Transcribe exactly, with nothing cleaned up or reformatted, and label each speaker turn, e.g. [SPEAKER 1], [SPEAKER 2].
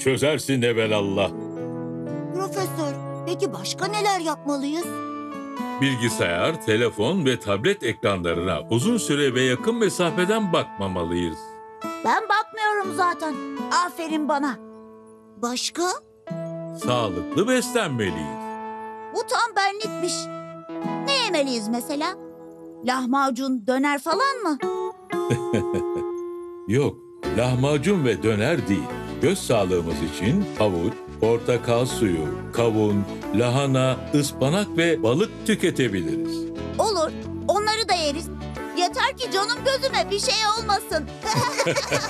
[SPEAKER 1] çözersin evelallah.
[SPEAKER 2] Profesör, peki başka neler yapmalıyız?
[SPEAKER 1] Bilgisayar, telefon ve tablet ekranlarına uzun süre ve yakın mesafeden bakmamalıyız.
[SPEAKER 3] Ben bakmıyorum zaten. Aferin bana.
[SPEAKER 2] Başka?
[SPEAKER 1] Sağlıklı beslenmeliyiz.
[SPEAKER 3] Bu tam benlikmiş. Ne yemeliyiz mesela? Lahmacun, döner falan mı?
[SPEAKER 1] Yok, lahmacun ve döner değil. Göz sağlığımız için havuç, portakal suyu, kavun, lahana, ıspanak ve balık tüketebiliriz.
[SPEAKER 3] Olur, onları da yeriz. Yeter ki canım gözüme bir şey olmasın.